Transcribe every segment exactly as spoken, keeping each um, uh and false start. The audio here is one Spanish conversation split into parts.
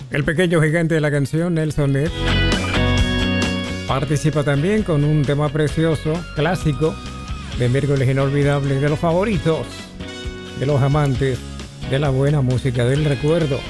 El pequeño gigante de la canción, Nelson Ned, participa también con un tema precioso, clásico, de miércoles inolvidable, de los favoritos, de los amantes de la buena música del recuerdo.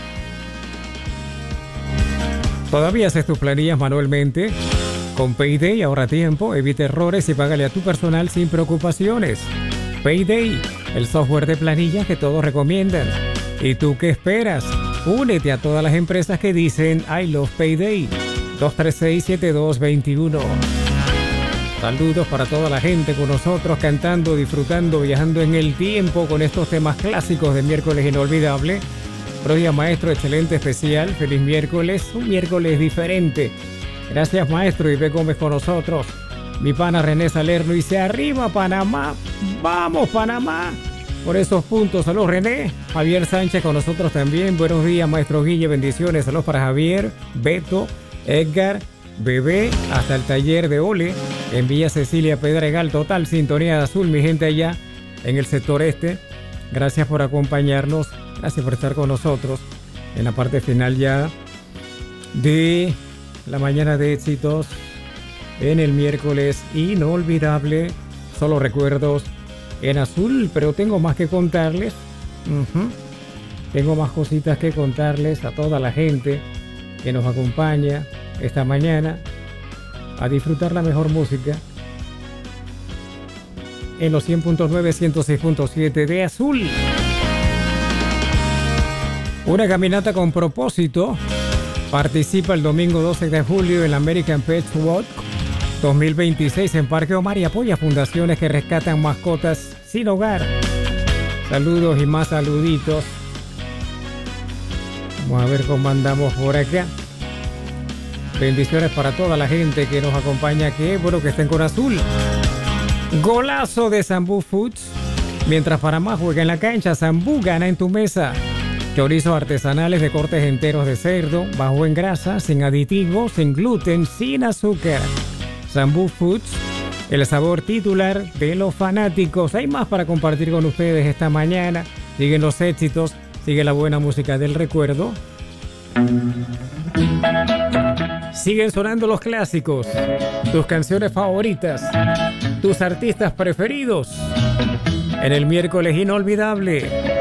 ¿Todavía haces tus planillas manualmente? Con Payday ahorra tiempo, evita errores y págale a tu personal sin preocupaciones. Payday, el software de planillas que todos recomiendan. ¿Y tú qué esperas? Únete a todas las empresas que dicen I love Payday. dos tres seis, siete dos dos uno. Saludos para toda la gente con nosotros cantando, disfrutando, viajando en el tiempo con estos temas clásicos de miércoles inolvidable. Prodia Maestro, excelente especial. Feliz miércoles, un miércoles diferente. Gracias, maestro, y ve Gómez con nosotros. Mi pana René Salerno dice: arriba Panamá, vamos Panamá. Por esos puntos, saludos René. Javier Sánchez con nosotros también. Buenos días, maestro Guille, bendiciones. Saludos para Javier, Beto, Edgar, Bebé, hasta el taller de Ole en Villa Cecilia Pedregal. Total sintonía de azul, mi gente allá en el sector este. Gracias por acompañarnos, gracias por estar con nosotros en la parte final ya de la mañana de éxitos en el miércoles inolvidable. Solo recuerdos en azul, pero tengo más que contarles. Uh-huh. Tengo más cositas que contarles a toda la gente que nos acompaña esta mañana a disfrutar la mejor música en los cien punto nueve, ciento seis punto siete de azul. Una caminata con propósito participa el domingo doce de julio en la American Pet Walk dos mil veintiséis en Parque Omar y apoya fundaciones que rescatan mascotas sin hogar. Saludos y más saluditos. Vamos a ver cómo andamos por acá. Bendiciones para toda la gente que nos acompaña. Qué bueno que estén con azul. Golazo de Zambú Foods. Mientras Panamá juega en la cancha, Zambú gana en tu mesa. Chorizos artesanales de cortes enteros de cerdo, bajo en grasa, sin aditivos, sin gluten, sin azúcar. Zambú Foods, el sabor titular de los fanáticos. Hay más para compartir con ustedes esta mañana. Siguen los éxitos, sigue la buena música del recuerdo. Siguen sonando los clásicos, tus canciones favoritas, tus artistas preferidos en el miércoles inolvidable.